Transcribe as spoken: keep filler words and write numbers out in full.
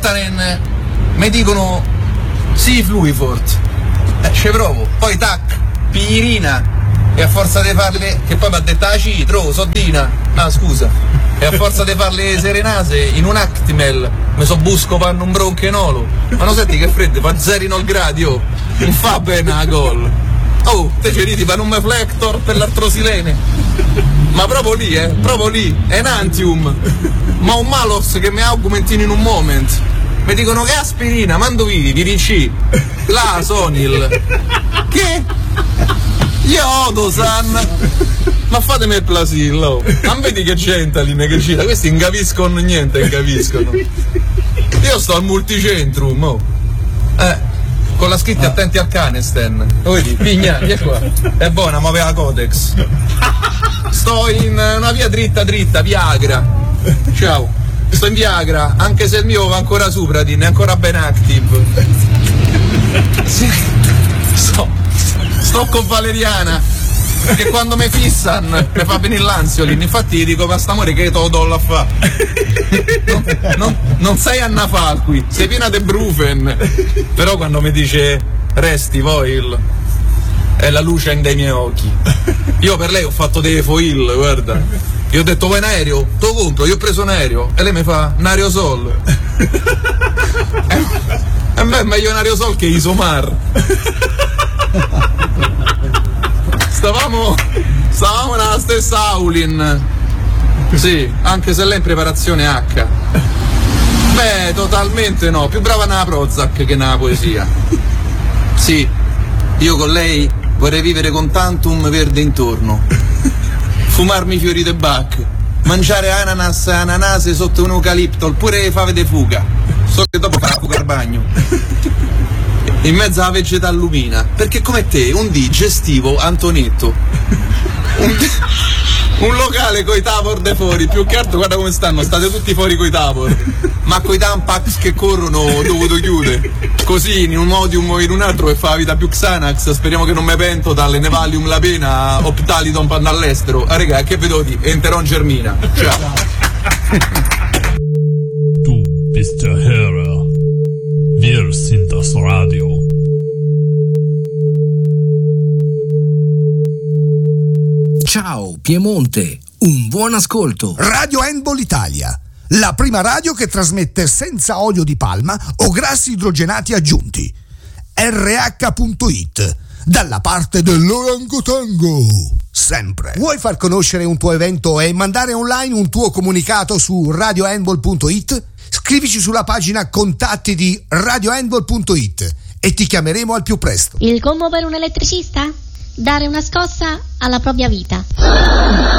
Virtanen, mi dicono sì, Fluifort, eh, ci provo, poi tac, pirina, e a forza di farle, che poi mi ha detto la citro, soddina, ah scusa, e a forza di farle serenase in un Actimel mi so busco panno un bronchenolo, ma non senti che freddo, fa zero nol gradi, oh, non fa bene a gol, oh, te ci ridi per un Meflector per l'artrosilene, ma proprio lì, eh, proprio lì, Enantium, ma un Malos che mi augmentino in un moment, mi dicono che aspirina, mando vivi, di D C, la Sonil, che? Io San, ma fatemi il plasillo, non vedi che Gentalin che gira, questi non capiscono niente, non capiscono. Io sto al multicentrum, oh. eh, con la scritta attenti al canesten, lo vedi, pigna, via qua, è buona, ma aveva Codex. Sto in una via dritta dritta, Viagra, ciao, sto in Viagra, anche se il mio va ancora Supradin, è ancora ben active. Sì, sto... Sto con Valeriana, che quando mi fissan mi fa venire l'ansiolin, infatti gli dico ma st'amore che te lo do a fa. Non, non, non sei Anna Falqui, sei piena de Brufen. Però quando mi dice resti foil è la luce dei miei occhi. Io per lei ho fatto dei foil, guarda. Io ho detto vuoi un aereo? Te lo compro, io ho preso un aereo. E lei mi fa un aerosol. E a me è meglio un aerosol che Isomar. Stavamo, stavamo nella stessa Aulin, sì, anche se lei è in preparazione H. Beh, totalmente no, più brava nella Prozac che nella poesia. Sì, io con lei vorrei vivere con tantum verde intorno, fumarmi fiori de Bach, mangiare ananas e ananase sotto un eucalipto, oppure fave de fuga, so che dopo farà fuga al bagno. In mezzo alla vegetallumina, perché come te un dì gestivo Antonetto, un, un locale coi tavor de fuori, più che altro guarda come stanno, state tutti fuori coi tavor, ma coi tampax che corrono ho dovuto chiudere, così in un modo o in un altro che fa la vita più Xanax, speriamo che non mi pento dalle Nevalium la pena, Optalidon per andare all'estero, ah raga che vedo di Enteron Germina, ciao. Du bist der Hörer. Wir sind das Radio. Ciao Piemonte, un buon ascolto. Radio Handball Italia, la prima radio che trasmette senza olio di palma o grassi idrogenati aggiunti. erre acca punto it, dalla parte dell'orangotango, sempre. Vuoi far conoscere un tuo evento e mandare online un tuo comunicato su radio handball punto it? Scrivici sulla pagina contatti di radio handball punto it e ti chiameremo al più presto. Il combo per un elettricista? Dare una scossa alla propria vita.